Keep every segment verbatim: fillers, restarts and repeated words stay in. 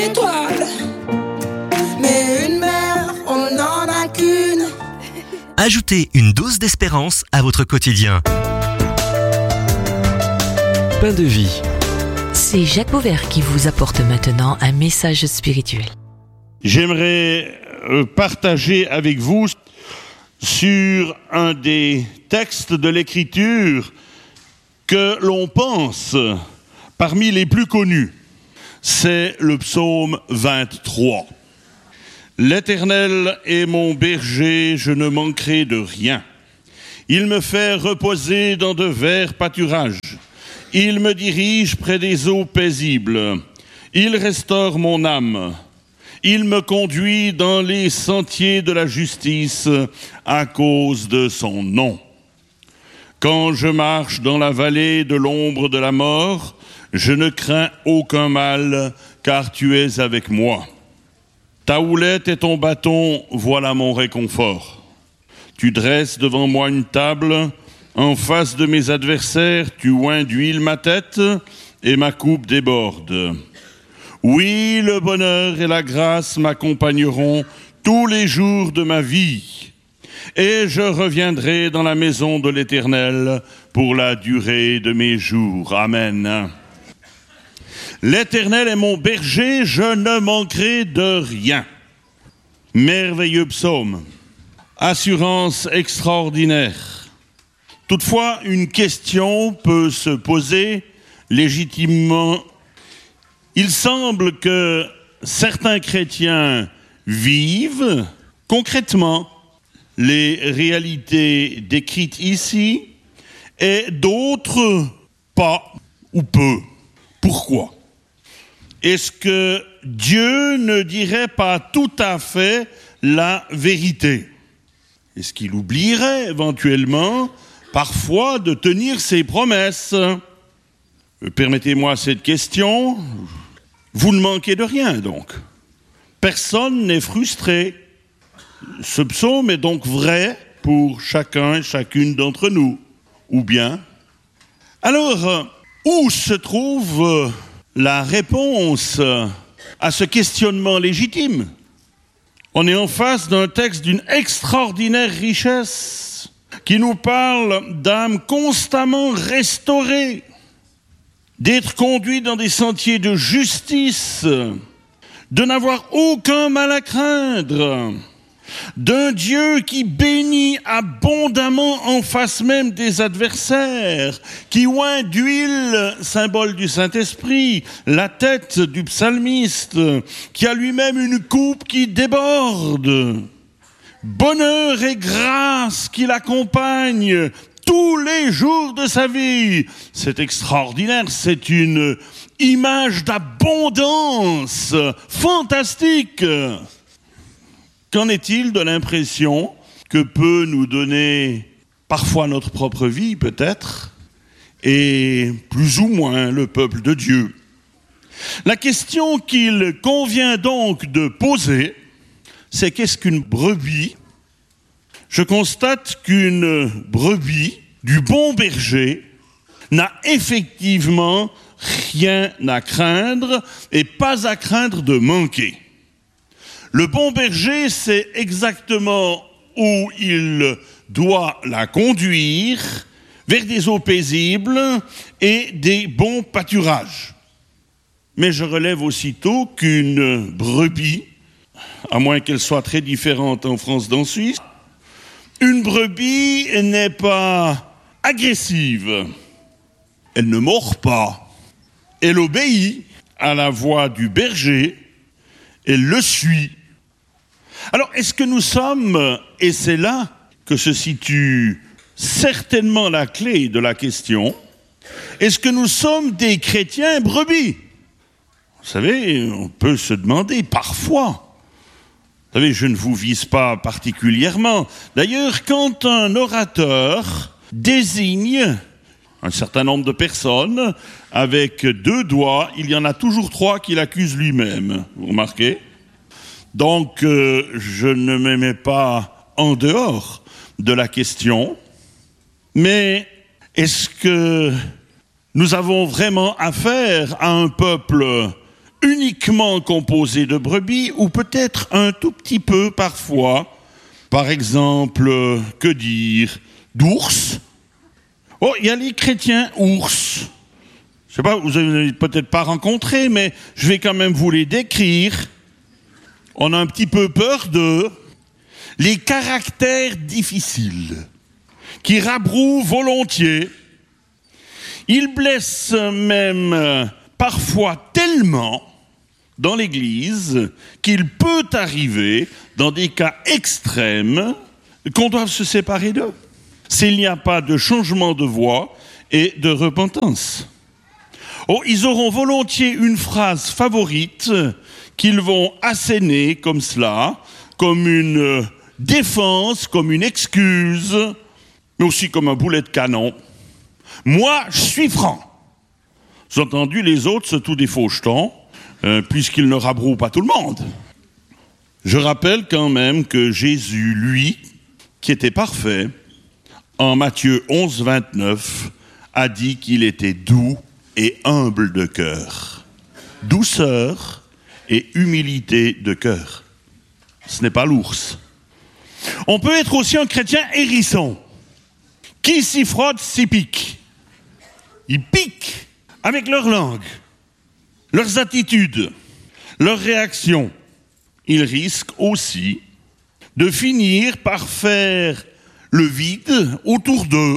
étoile, mais une mère, on n'en a qu'une. Ajoutez une dose d'espérance à votre quotidien. Pain de vie. C'est Jacques Beauvert qui vous apporte maintenant un message spirituel. J'aimerais partager avec vous sur un des textes de l'Écriture que l'on pense parmi les plus connus. C'est le psaume vingt-trois. L'Éternel est mon berger, je ne manquerai de rien. Il me fait reposer dans de verts pâturages. Il me dirige près des eaux paisibles. Il restaure mon âme. Il me conduit dans les sentiers de la justice à cause de son nom. Quand je marche dans la vallée de l'ombre de la mort, je ne crains aucun mal, car tu es avec moi. Ta houlette et ton bâton, voilà mon réconfort. Tu dresses devant moi une table, en face de mes adversaires, tu oins d'huile ma tête, et ma coupe déborde. Oui, le bonheur et la grâce m'accompagneront tous les jours de ma vie, et je reviendrai dans la maison de l'Éternel pour la durée de mes jours. Amen. L'Éternel est mon berger, je ne manquerai de rien. Merveilleux psaume, assurance extraordinaire. Toutefois, une question peut se poser légitimement. Il semble que certains chrétiens vivent concrètement les réalités décrites ici et d'autres pas ou peu. Pourquoi ? Est-ce que Dieu ne dirait pas tout à fait la vérité ? Est-ce qu'il oublierait éventuellement parfois de tenir ses promesses ? Permettez-moi cette question. Vous ne manquez de rien donc. Personne n'est frustré. Ce psaume est donc vrai pour chacun et chacune d'entre nous. Ou bien ? Alors, où se trouve la réponse à ce questionnement légitime ? On est en face d'un texte d'une extraordinaire richesse qui nous parle d'âmes constamment restaurées, d'être conduits dans des sentiers de justice, de n'avoir aucun mal à craindre, d'un Dieu qui bénit abondamment en face même des adversaires, qui oint d'huile, symbole du Saint-Esprit, la tête du psalmiste, qui a lui-même une coupe qui déborde. Bonheur et grâce qui l'accompagnent tous les jours de sa vie. C'est extraordinaire, c'est une image d'abondance fantastique. Qu'en est-il de l'impression que peut nous donner parfois notre propre vie, peut-être, et plus ou moins le peuple de Dieu ? La question qu'il convient donc de poser, c'est qu'est-ce qu'une brebis ? Je constate qu'une brebis du bon berger n'a effectivement rien à craindre et pas à craindre de manquer. Le bon berger sait exactement où il doit la conduire, vers des eaux paisibles et des bons pâturages. Mais je relève aussitôt qu'une brebis, à moins qu'elle soit très différente en France d'en Suisse, une brebis n'est pas agressive, elle ne mord pas, elle obéit à la voix du berger, elle le suit. Alors, est-ce que nous sommes, et c'est là que se situe certainement la clé de la question, est-ce que nous sommes des chrétiens brebis ? Vous savez, on peut se demander parfois. Vous savez, je ne vous vise pas particulièrement. D'ailleurs, quand un orateur désigne un certain nombre de personnes avec deux doigts, il y en a toujours trois qui l'accusent lui-même. Vous remarquez ? Donc, euh, je ne me mets pas en dehors de la question, mais est-ce que nous avons vraiment affaire à un peuple uniquement composé de brebis ou peut-être un tout petit peu parfois, par exemple, que dire, d'ours. Oh, il y a les chrétiens ours. Je sais pas, vous avez peut-être pas rencontré, mais je vais quand même vous les décrire. On a un petit peu peur d'eux. Les caractères difficiles, qui rabrouent volontiers. Ils blessent même parfois tellement dans l'Église qu'il peut arriver, dans des cas extrêmes, qu'on doive se séparer d'eux, s'il n'y a pas de changement de voie et de repentance. Oh, ils auront volontiers une phrase favorite qu'ils vont asséner comme cela, comme une défense, comme une excuse, mais aussi comme un boulet de canon. Moi, je suis franc. Vous avez entendu, les autres, c'est tous des fauchetons, euh, puisqu'ils ne rabrouent pas tout le monde. Je rappelle quand même que Jésus, lui, qui était parfait, en Matthieu onze, vingt-neuf, a dit qu'il était doux et humble de cœur. Douceur et humilité de cœur. Ce n'est pas l'ours. On peut être aussi un chrétien hérisson. Qui s'y frotte, s'y pique. Ils piquent avec leur langue, leurs attitudes, leurs réactions. Ils risquent aussi de finir par faire le vide autour d'eux.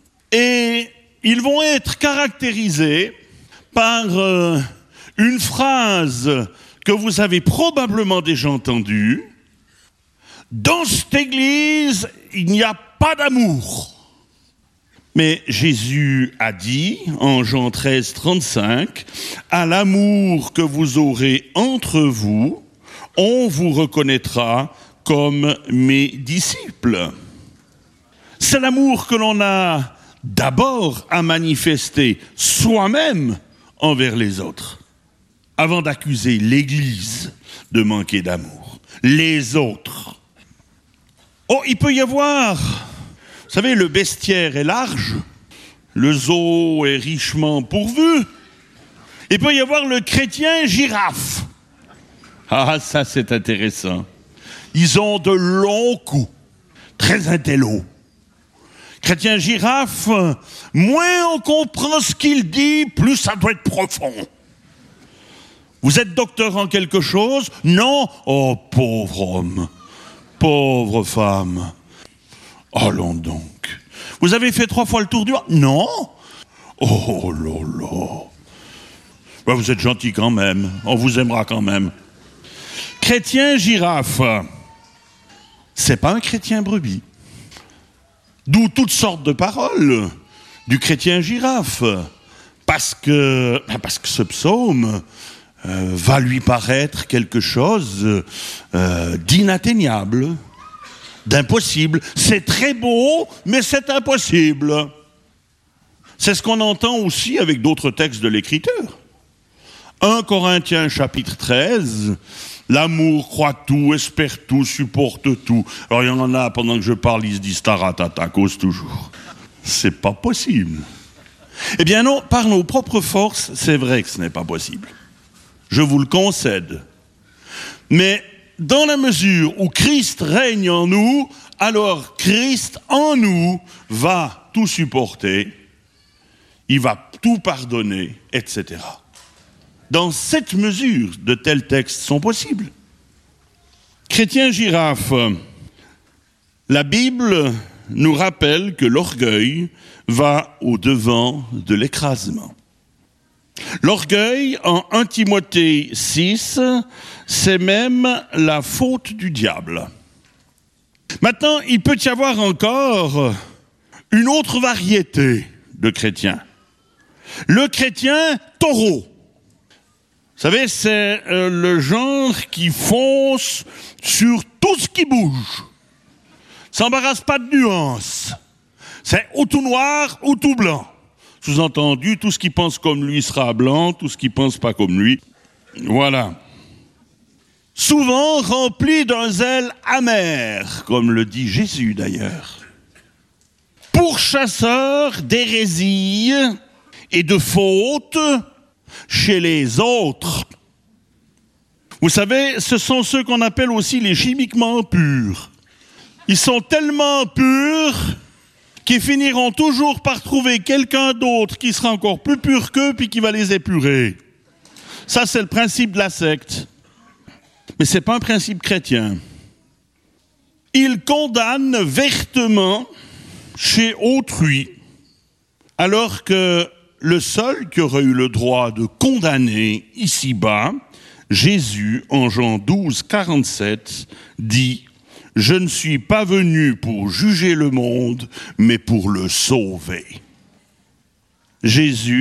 Et ils vont être caractérisés par euh, une phrase que vous avez probablement déjà entendue. Dans cette église, il n'y a pas d'amour. Mais Jésus a dit, en Jean treize, trente-cinq, « À l'amour que vous aurez entre vous, on vous reconnaîtra comme mes disciples. » C'est l'amour que l'on a d'abord à manifester soi-même envers les autres, avant d'accuser l'Église de manquer d'amour. Les autres. Oh, il peut y avoir... Vous savez, le bestiaire est large, le zoo est richement pourvu. Il peut y avoir le chrétien girafe. Ah, ça c'est intéressant. Ils ont de longs coups, très intello. Chrétien girafe, moins on comprend ce qu'il dit, plus ça doit être profond. Vous êtes docteur en quelque chose? Non? Oh, pauvre homme, pauvre femme. Allons donc. Vous avez fait trois fois le tour du monde? Non. Oh là là. Ben, vous êtes gentil quand même. On vous aimera quand même. Chrétien girafe. C'est pas un chrétien brebis. D'où toutes sortes de paroles du chrétien girafe. Parce que, parce que ce psaume euh, va lui paraître quelque chose euh, d'inatteignable. D'impossible. C'est très beau, mais c'est impossible. C'est ce qu'on entend aussi avec d'autres textes de l'Écriture. un Corinthiens chapitre treize, l'amour croit tout, espère tout, supporte tout. Alors il y en a, pendant que je parle, ils se disent taratata, cause toujours. C'est pas possible. Eh bien non, par nos propres forces, c'est vrai que ce n'est pas possible. Je vous le concède. Mais dans la mesure où Christ règne en nous, alors Christ en nous va tout supporter, il va tout pardonner, et cetera. Dans cette mesure, de tels textes sont possibles. Chrétien girafe, la Bible nous rappelle que l'orgueil va au-devant de l'écrasement. L'orgueil, en un Timothée six, c'est même la faute du diable. Maintenant, il peut y avoir encore une autre variété de chrétiens. Le chrétien taureau. Vous savez, c'est euh, le genre qui fonce sur tout ce qui bouge. S'embarrasse pas de nuances. C'est ou tout noir ou tout blanc. Sous-entendu, tout ce qui pense comme lui sera blanc, tout ce qui pense pas comme lui. Voilà. Souvent rempli d'un zèle amer, comme le dit Jésus d'ailleurs. Pourchasseur d'hérésie et de fautes chez les autres. Vous savez, ce sont ceux qu'on appelle aussi les chimiquement purs. Ils sont tellement purs qu'ils finiront toujours par trouver quelqu'un d'autre qui sera encore plus pur qu'eux puis qui va les épurer. Ça, c'est le principe de la secte. Mais ce n'est pas un principe chrétien. Ils condamnent vertement chez autrui, alors que le seul qui aurait eu le droit de condamner ici-bas, Jésus, en Jean douze, quarante-sept, dit « Je ne suis pas venu pour juger le monde, mais pour le sauver. » Jésus